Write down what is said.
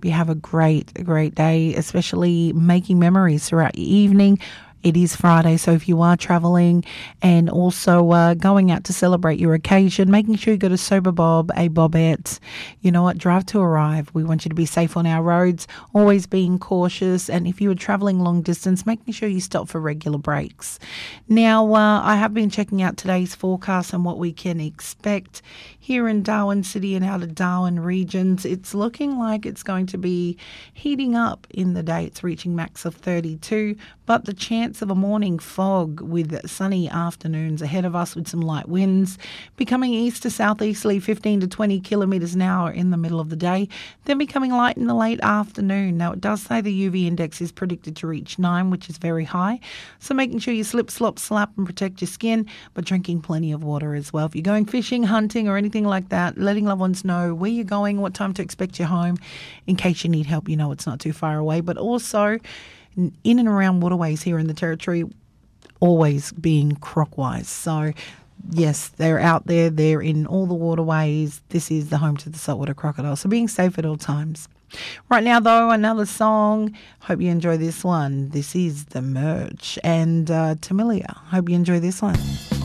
you have a great day, especially making memories throughout your evening. It is Friday, so if you are travelling and also going out to celebrate your occasion, making sure you go to Sober Bob, a Bobette. You know what? Drive to arrive. We want you to be safe on our roads, always being cautious. And if you are travelling long distance, making sure you stop for regular breaks. Now, I have been checking out today's forecast and what we can expect here in Darwin City and out of Darwin regions. It's looking like it's going to be heating up in the day. It's reaching max of 32, but the chance of a morning fog with sunny afternoons ahead of us with some light winds, becoming east to southeasterly 15 to 20 kilometres an hour in the middle of the day, then becoming light in the late afternoon. Now, it does say the UV index is predicted to reach 9, which is very high, so making sure you slip, slop, slap and protect your skin, but drinking plenty of water as well. If you're going fishing, hunting or anything like that, letting loved ones know where you're going, what time to expect you home, in case you need help, you know it's not too far away. But also in and around waterways here in the Territory, always being croc-wise. So, yes, they're out there. They're in all the waterways. This is the home to the saltwater crocodile. So being safe at all times. Right now, though, another song. Hope you enjoy this one. This is The Merch and Tamilia. Hope you enjoy this one.